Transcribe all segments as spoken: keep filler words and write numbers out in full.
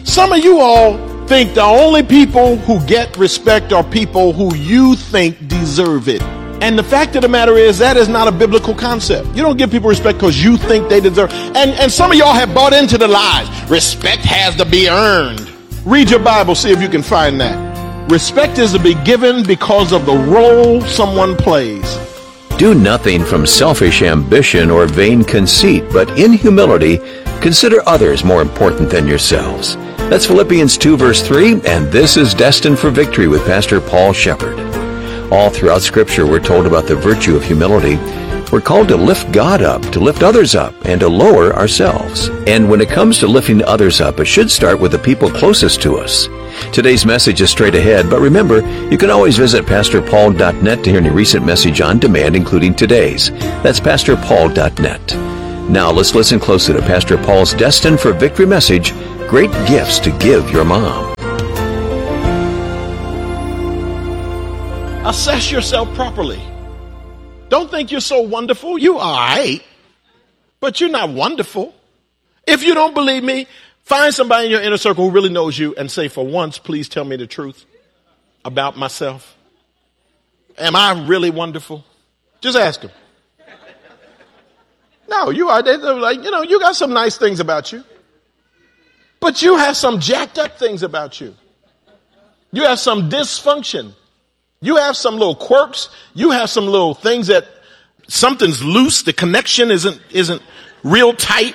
Some of you all think the only people who get respect are people who you think deserve it. And the fact of the matter is that is not a biblical concept. You don't give people respect because you think they deserve. And, and some of y'all have bought into the lies. Respect has to be earned. Read your Bible, see if you can find that. Respect is to be given because of the role someone plays. Do nothing from selfish ambition or vain conceit, but in humility, consider others more important than yourselves. That's Philippians two verse three, and this is Destined for Victory with Pastor Paul Shepherd. All throughout Scripture, we're told about the virtue of humility. We're called to lift God up, to lift others up, and to lower ourselves. And when it comes to lifting others up, it should start with the people closest to us. Today's message is straight ahead, but remember, you can always visit pastor paul dot net to hear any recent message on demand, including today's. That's pastor paul dot net. Now let's listen closely to Pastor Paul's Destined for Victory message, Great Gifts to Give Your Mom. Assess yourself properly. Don't think you're so wonderful. You are all right, but you're not wonderful. If you don't believe me, find somebody in your inner circle who really knows you and say, for once, please tell me the truth about myself. Am I really wonderful? Just ask them. No, you are. They're like, you know, you got some nice things about you, but you have some jacked up things about you. You have some dysfunction. You have some little quirks. You have some little things that something's loose. The connection isn't, isn't real tight.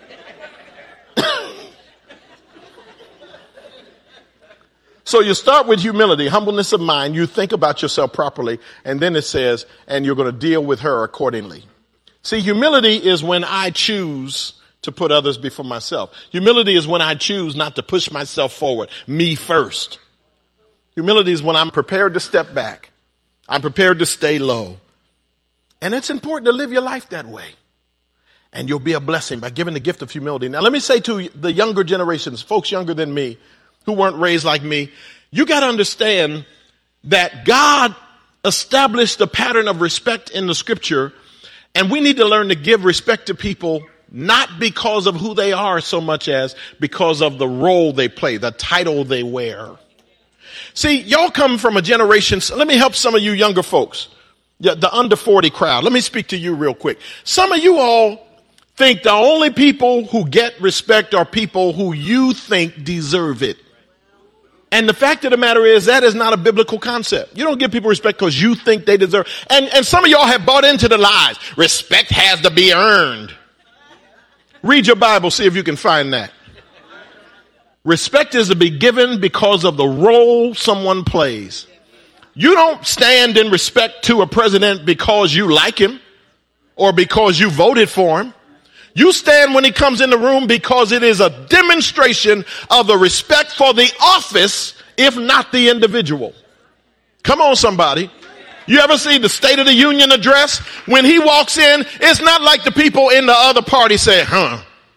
So you start with humility, humbleness of mind. You think about yourself properly. And then it says, and you're going to deal with her accordingly. See, humility is when I choose to put others before myself. Humility is when I choose not to push myself forward, me first. Humility is when I'm prepared to step back. I'm prepared to stay low. And it's important to live your life that way. And you'll be a blessing by giving the gift of humility. Now, let me say to the younger generations, folks younger than me, who weren't raised like me, you got to understand that God established a pattern of respect in the Scripture, and we need to learn to give respect to people not because of who they are so much as because of the role they play, the title they wear. See, y'all come from a generation. Let me help some of you younger folks, the under forty crowd. Let me speak to you real quick. Some of you all think the only people who get respect are people who you think deserve it. And the fact of the matter is that is not a biblical concept. You don't give people respect because you think they deserve. And, and some of y'all have bought into the lies. Respect has to be earned. Read your Bible, see if you can find that. Respect is to be given because of the role someone plays. You don't stand in respect to a president because you like him or because you voted for him. You stand when he comes in the room because it is a demonstration of the respect for the office, if not the individual. Come on, somebody. You ever see the State of the Union address? When he walks in, it's not like the people in the other party say, huh,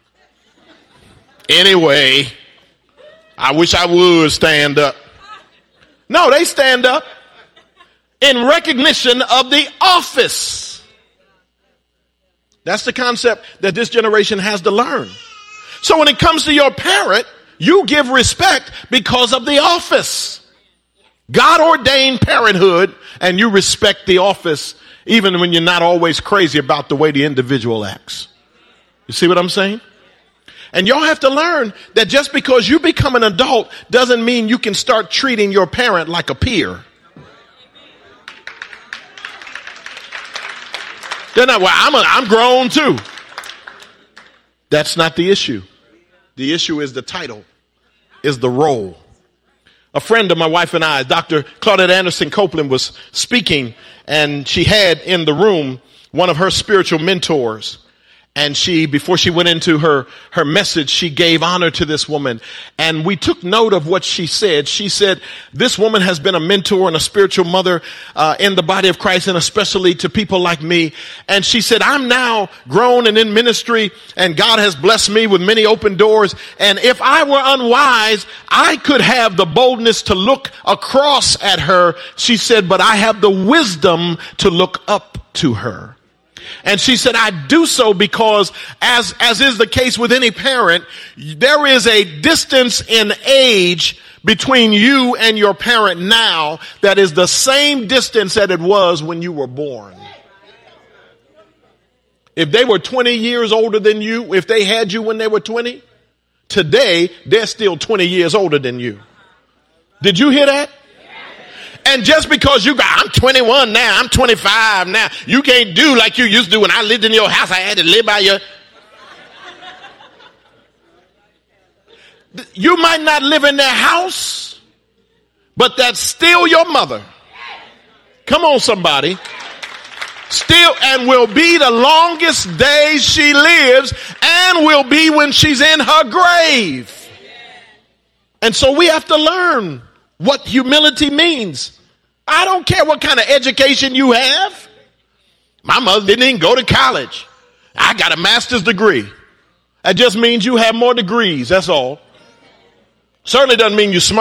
anyway, I wish I would stand up. No, they stand up in recognition of the office. That's the concept that this generation has to learn. So when it comes to your parent, you give respect because of the office. God ordained parenthood, and you respect the office even when you're not always crazy about the way the individual acts. You see what I'm saying? And y'all have to learn that just because you become an adult doesn't mean you can start treating your parent like a peer. They're not, well, I'm, a, I'm grown too. That's not the issue. The issue is the title, is the role. A friend of my wife and I, Doctor Claudette Anderson Copeland, was speaking, and she had in the room one of her spiritual mentors. And she, before she went into her, her message, she gave honor to this woman. And we took note of what she said. She said, this woman has been a mentor and a spiritual mother uh, in the body of Christ, and especially to people like me. And she said, I'm now grown and in ministry, and God has blessed me with many open doors. And if I were unwise, I could have the boldness to look across at her. She said, but I have the wisdom to look up to her. And she said, I do so because, as, as is the case with any parent, there is a distance in age between you and your parent now that is the same distance that it was when you were born. If they were twenty years older than you, if they had you when they were twenty, today they're still twenty years older than you. Did you hear that? And just because you got, I'm twenty-one now, I'm twenty-five now, you can't do like you used to do when I lived in your house. I had to live by your. You might not live in their house, but that's still your mother. Come on, somebody. Still, and will be the longest days she lives, and will be when she's in her grave. And so we have to learn what humility means. I don't care what kind of education you have. My mother didn't even go to college. I got a master's degree. That just means you have more degrees, that's all. Certainly doesn't mean you're smart.